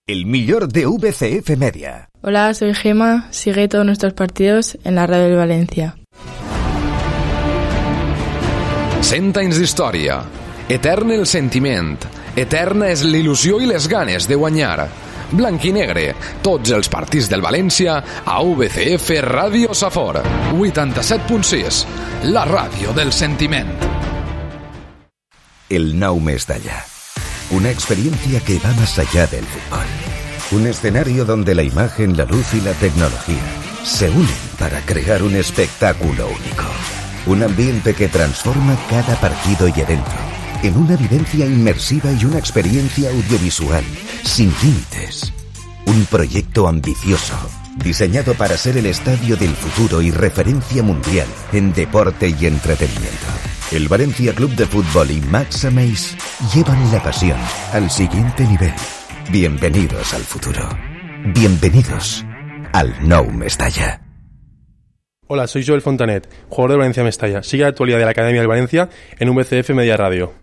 El millor de VCF Media. Hola, soy Gema. Sigue todos nuestros partidos en la radio del Valencia. 100 anys d'història. Etern el sentiment. Eterna és l'il·lusió i les ganes de guanyar. Blanc i negre, tots els partits del València a VCF Ràdio Safor. 87.6, la ràdio del sentiment. El Nou Mestalla. Una experiencia que va más allá del fútbol. Un escenario donde la imagen, la luz y la tecnología se unen para crear un espectáculo único. Un ambiente que transforma cada partido y evento en una vivencia inmersiva y una experiencia audiovisual sin límites. Un proyecto ambicioso, diseñado para ser el estadio del futuro y referencia mundial en deporte y entretenimiento. El Valencia Club de Fútbol y Max Ameis llevan la pasión al siguiente nivel. Bienvenidos al futuro. Bienvenidos al Nou Mestalla. Hola, soy Joel Fontanet, jugador del Valencia Mestalla. Sigue la actualidad de la Academia del Valencia en VCF Media Radio.